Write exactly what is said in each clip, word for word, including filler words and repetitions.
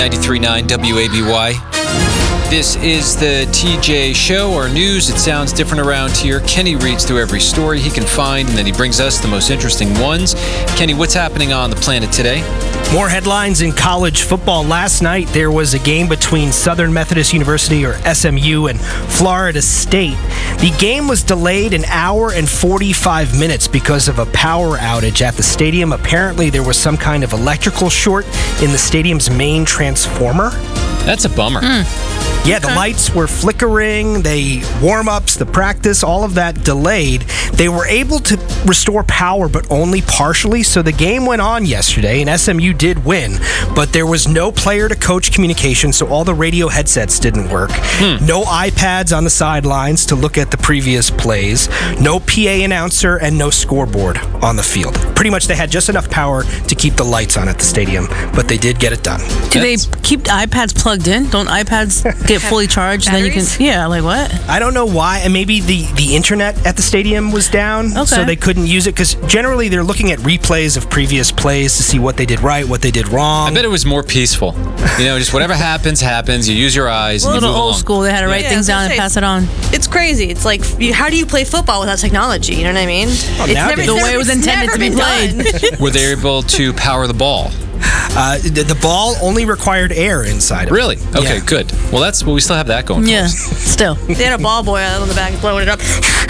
ninety-three point nine W A B Y. This is the T J Show, our news. It sounds different around here. Kenny reads through every story he can find, and then he brings us the most interesting ones. Kenny, what's happening on the planet today? More headlines in college football. Last night, there was a game between Southern Methodist University, or S M U, and Florida State. The game was delayed an hour and forty-five minutes because of a power outage at the stadium. Apparently, there was some kind of electrical short in the stadium's main transformer. That's a bummer. Mm. Yeah, the lights were flickering, the warm-ups, the practice, all of that delayed. They were able to restore power, but only partially, so the game went on yesterday, and S M U did win, but there was no player-to-coach communication, so all the radio headsets didn't work. Hmm. No iPads on the sidelines to look at the previous plays, no P A announcer, and no scoreboard on the field. Pretty much they had just enough power to keep the lights on at the stadium, but they did get it done. Do they keep iPads plugged in? Don't iPads get fully charged? Then you can, yeah, like what? I don't know why, and maybe the, the internet at the stadium was down, okay. so they couldn't use it, because generally they're looking at replays of previous plays to see what they did right, what they did wrong. I bet it was more peaceful. You know, just whatever happens, happens. You use your eyes. A and you little move old along. school. They had to write Yeah, things I down was and gonna pass say, it on. It's crazy. It's like, you- how do you play football without technology? You know what I mean? Oh, it's now never, they- The it's way never- it was it's intended never to be been played. done. Were they able to power the ball? Uh, the, the ball only required air inside of Really? it. Okay, Yeah. good. Well, that's well, we still have that going. for Yeah, us. still. They had a ball boy on the back blowing it up.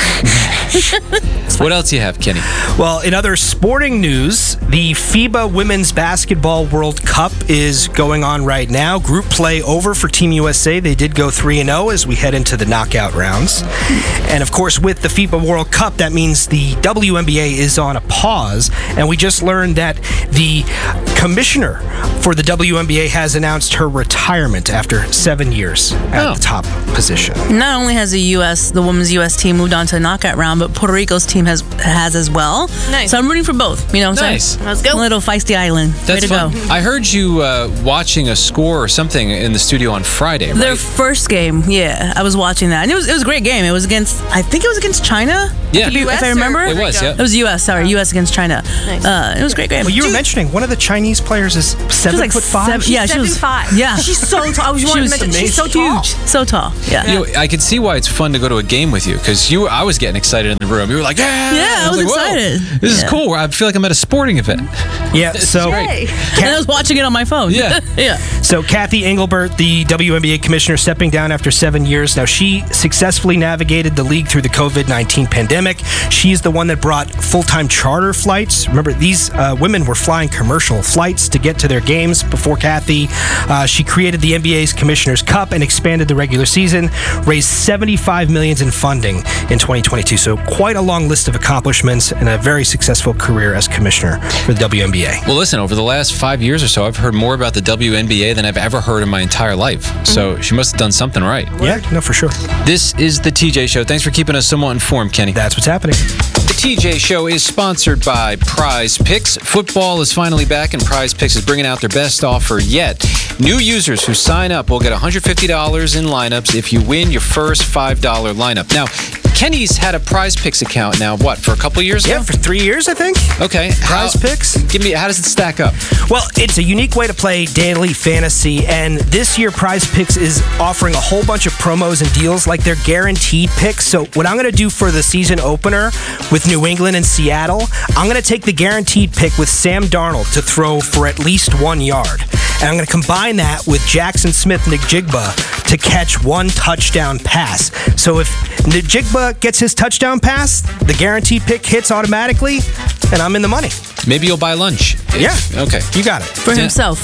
What else do you have, Kenny? Well, in other sporting news, the FIBA Women's Basketball World Cup is going on right now. Group play over for Team U S A. They did go three and oh as we head into the knockout rounds. And of course, with the FIBA World Cup, that means the W N B A is on a pause. And we just learned that the commissioner for the W N B A has announced her retirement after seven years at Oh. the top position. Not only has the U S, the women's U S team moved on to the knockout round, but Puerto Rico's team has has as well. Nice. So I'm rooting for both. You know what I'm Nice. saying? Let's go. Little feisty island. That's Way to fun. go. I heard you uh, watching a score or something in the studio on Friday, right? Their first game, yeah, I was watching that, and it was it was a great game. It was against, I think it was against China. Yeah. If, you- U S if I remember, or It was, Rico? yeah. It was U S. Sorry, U S against China. Nice. Uh, it was a great game. Well, you were Dude, mentioning one of the Chinese players is she seven was like foot five. seven- yeah, she Seven was five. Yeah, She's so tall. I was she wanting was to mention she's so tall. huge, so tall. Yeah. You know, I could see why it's fun to go to a game with you, because you, I was getting excited in the room. You were like, yeah, Yeah, I was like, whoa, excited. This is Yeah. cool. I feel like I'm at a sporting event. Yeah, so Yay. And I was watching it on my phone. Yeah. yeah. so Kathy Engelbert, the W N B A commissioner, stepping down after seven years. Now, she successfully navigated the league through the covid nineteen pandemic. She's the one that brought full-time charter flights. Remember, these uh, women were flying commercial flights to get to their games before Kathy. Uh, she created the N B A's Commissioner's Cup and expanded the regular season, raised seventy-five million dollars in funding in twenty twenty-two. So quite a long list of accomplishments and a very successful career as commissioner for the W N B A. Well, listen, over the last five years or so, I've heard more about the W N B A than I've ever heard in my entire life. So she must have done something right. Yeah, no, for sure. This is the T J Show. Thanks for keeping us somewhat informed, Kenny. That's what's happening. The T J Show is sponsored by Prize Picks. Football is finally back, and Prize Picks is bringing out their best offer yet. New users who sign up will get one hundred fifty dollars in lineups if you win your first five dollar lineup. Now, Kenny's had a Prize Picks account now, what, for a couple years Yeah, now? for three years, I think. Okay. Prize How- Picks? Give me, how does it stack up? Well, it's a unique way to play daily fantasy, and this year Prize Picks is offering a whole bunch of promos and deals like their guaranteed picks. So what I'm going to do for the season opener with New England and Seattle, I'm going to take the guaranteed pick with Sam Darnold to throw for at least one yard. And I'm going to combine that with Jackson Smith-Njigba to catch one touchdown pass. So if Njigba gets his touchdown pass, the guaranteed pick hits automatically, and I'm in the money. Maybe you'll buy lunch. If- Yeah. Okay. You got it. For Yeah. himself.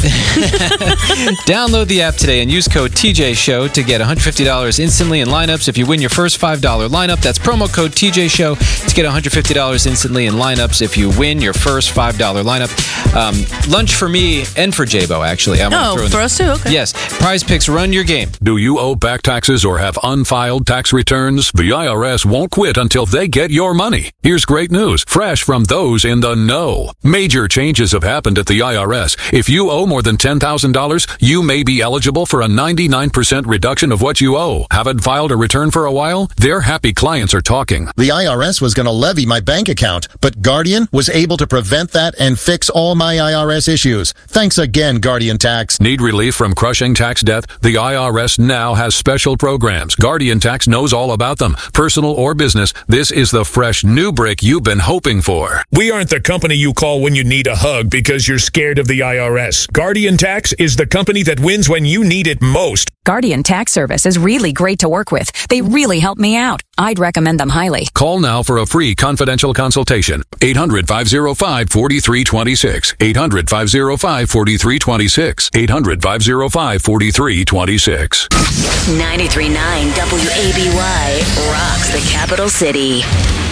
Download the app today and use code T J Show to get one hundred fifty dollars instantly in lineups. If you win your first five dollar lineup, that's promo code T J Show to get one hundred fifty dollars instantly in lineups. If you win your first five dollar lineup, um, lunch for me and for J-Bo, actually. I'm gonna Oh, throw in for the- us too? Okay. Yes. Prize Picks, run your game. Do you owe back taxes or have unfiled tax returns? The I R S won't quit until they get your money. Here's great news, fresh from those in the know. Major changes have happened at the I R S. If you owe more than ten thousand dollars, you may be eligible for a ninety-nine percent reduction of what you owe. Haven't filed a return for a while? Their happy clients are talking. The I R S was going to levy my bank account, but Guardian was able to prevent that and fix all my I R S issues. Thanks again, Guardian Tax. Need relief from crushing tax debt? The I R S now has special programs. Guardian Tax knows all about them. Personal or business, this is the fresh new break you've been hoping for. We aren't the company you call when you need a hug because you're scared of the I R S. Guardian Tax is the company that wins when you need it most. Guardian Tax Service is really great to work with. They really helped me out. I'd recommend them highly. Call now for a free confidential consultation. eight hundred, five oh five, four three two six. eight hundred, five oh five, four three two six. eight hundred, five oh five, four three two six. ninety-three point nine W A B Y rocks the capital city.